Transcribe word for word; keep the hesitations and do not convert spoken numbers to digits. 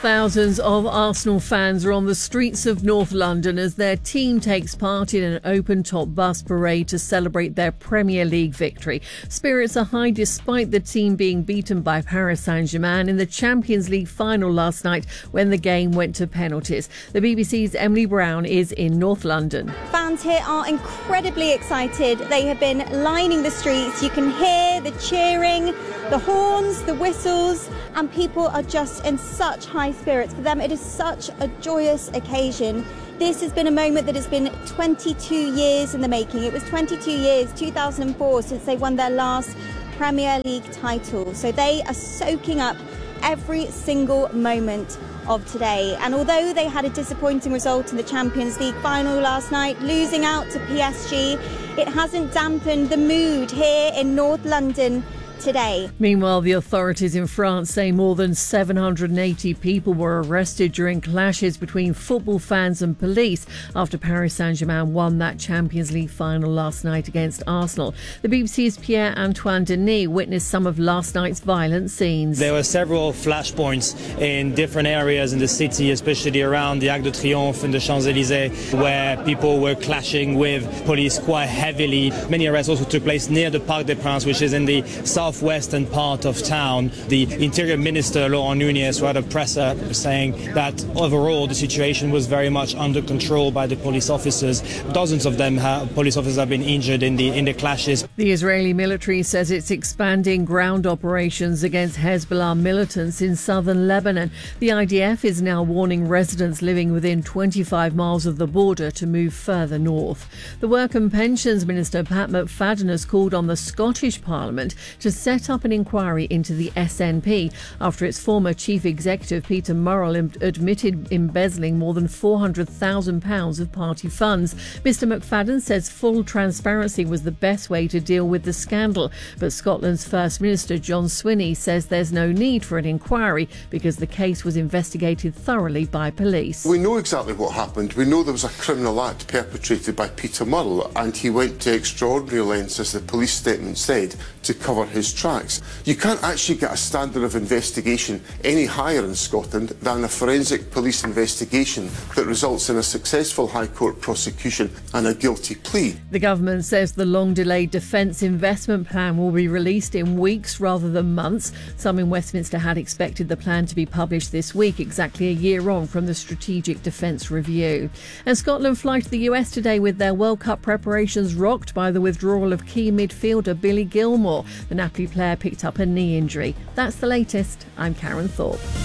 Thousands of Arsenal fans are on the streets of North London as their team takes part in an open-top bus parade to celebrate their Premier League victory. Spirits are high despite the team being beaten by Paris Saint-Germain in the Champions League final last night when the game went to penalties. The B B C's Emily Brown is in North London. Fans here are incredibly excited. They have been lining the streets. You can hear the cheering, the horns, the whistles, and people are just in such high spirits. For them, it is such a joyous occasion. This has been a moment that has been twenty-two years in the making. It was twenty-two years, two thousand four, since they won their last Premier League title. So they are soaking up every single moment of today. And although they had a disappointing result in the Champions League final last night, losing out to P S G, it hasn't dampened the mood here in North London today. Meanwhile, the authorities in France say more than seven hundred eighty people were arrested during clashes between football fans and police after Paris Saint-Germain won that Champions League final last night against Arsenal. The B B C's Pierre-Antoine Denis witnessed some of last night's violent scenes. There were several flashpoints in different areas in the city, especially around the Arc de Triomphe and the Champs-Élysées, where people were clashing with police quite heavily. Many arrests also took place near the Parc des Princes, which is in the south western part of town. The Interior Minister, Laurent Nunez, wrote a presser saying that overall the situation was very much under control by the police officers. Dozens of them, have, police officers have been injured in the in the clashes. The Israeli military says it's expanding ground operations against Hezbollah militants in southern Lebanon. The I D F is now warning residents living within twenty-five miles of the border to move further north. The Work and Pensions Minister, Pat McFadden, has called on the Scottish Parliament to set up an inquiry into the S N P after its former chief executive Peter Murrell im- admitted embezzling more than four hundred thousand pounds of party funds. Mr McFadden says full transparency was the best way to deal with the scandal, but Scotland's First Minister John Swinney says there's no need for an inquiry because the case was investigated thoroughly by police. We know exactly what happened. We know there was a criminal act perpetrated by Peter Murrell and he went to extraordinary lengths, as the police statement said, to cover his tracks. You can't actually get a standard of investigation any higher in Scotland than a forensic police investigation that results in a successful High Court prosecution and a guilty plea. The government says the long-delayed defence investment plan will be released in weeks rather than months. Some in Westminster had expected the plan to be published this week, exactly a year on from the Strategic Defence Review. And Scotland fly to the U S today with their World Cup preparations rocked by the withdrawal of key midfielder Billy Gilmour. The Napoli player picked up a knee injury. That's the latest. I'm Karen Thorpe.